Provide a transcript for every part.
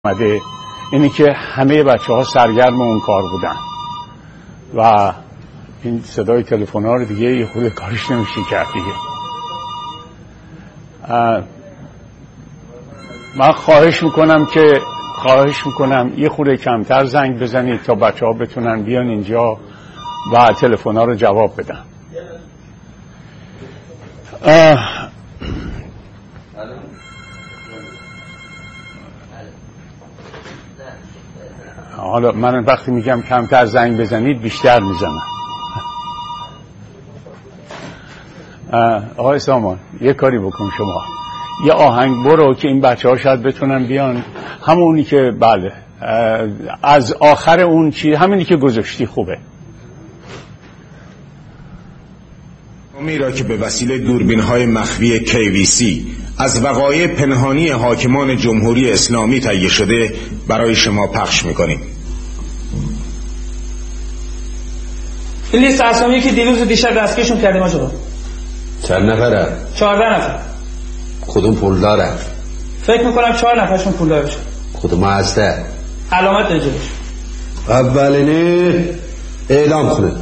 اومده اینی که همه بچه ها سرگرم اون کار بودن و این صدای تلفن ها رو دیگه یه خود کارش نمیشه کرد دیگه. من خواهش میکنم یه خورده کمتر زنگ بزنید تا بچه ها بتونن بیان اینجا و تلفن ها رو جواب بدن. حالا من وقتی میگم کمتر زنگ بزنید بیشتر میزنم. آقای سامان یه کاری بکن شما، یه آهنگ برو که این بچه ها شاید بتونن بیان، همونی که بله از آخر اون چی همینی که گذاشتی خوبه. امی را که به وسیله دوربین‌های مخفی KVC از وقایع پنهانی حاکمان جمهوری اسلامی تهیه شده برای شما پخش می‌کنیم. این لیست اسامی که دیروز و دیشب دستگیرشون کردیم آقا. چند نفره؟ 14 نفر. کدوم پولداره؟ فکر میکنم 4 نفرشون پولدار بشه. کدوم هسته؟ علامت نجاتش. اولینی اعلام کنه،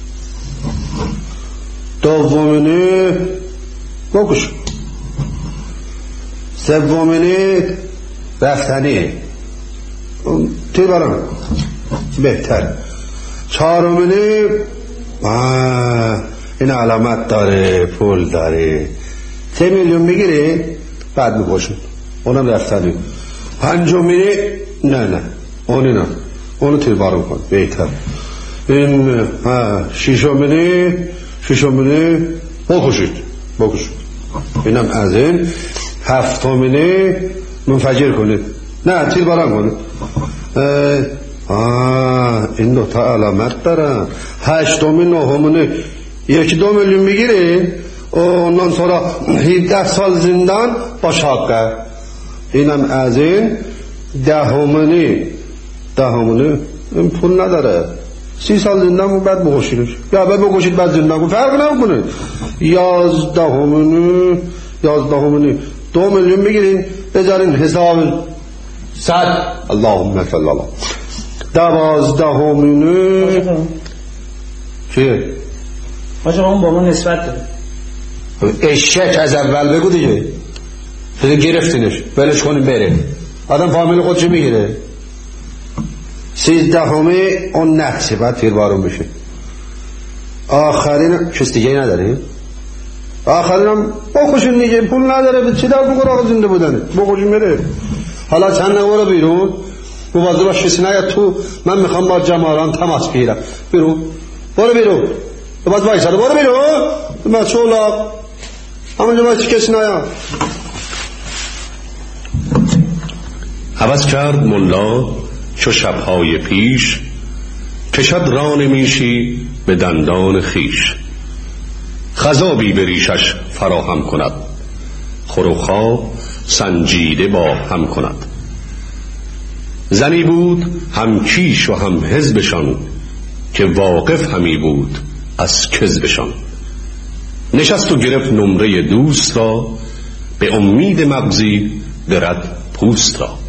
دومینی بکش، سومینی رفتنی توی برام بهتر، چهارمینی این علامت داره پول داره 3 میلیون میگیری بعد میکشون اونم رفتنی. پنجمینی نه اونو توی برام کن بهتر. این ششمینی بکشید اینم از این. هفتمینی منفجر کنید، نه تیر باران کنید. این 2 تا علامت دارن. هشتمین نهمینی 1-2 میلیون میگیری اونان سورا 17 سال زندان با شاقه. اینم از این. دهمینی این پول نداره 30 سال زندان بعد بکشیدش، یا بعد بکشید بعد زندان کن، فرق نمیکنه. 11مینی 2 میلیون بگیرین بذارین حساب 100 اللهم صل علی. 12مینی چیه؟ باشه اون با ما نسبت داره. اشک از اول بگو دیگه، گرفتینش ولش کنیم بره، آدم فامیل خودشو میگیره. 13 اون نقصه بعد تیر بارون بشه. آخرین کس دیگه نداری؟ آخرینم بخوشین دیگه، پول نداره چی در بگو آقا زنده بودنه بخوشین بره. حالا چند نگو بیرون مواظب باش کسی نیاد تو، من میخوام با جماران تماس بگیرم. برو بیرون باز وایساده، برو بیرون مچولا همونجا باید کسی نیاد. عوض کرد ملا چو شبهای پیش، کشد ران میشی به دندان خیش. خضابی به ریشش فراهم کند، خور و خواب سنجیده با هم کند. زنی بود هم کیش و هم حزبشان، که واقف همی بود از کذبشان. نشست و گرفت نمره دوست را، به امید مغزی برد پوست را.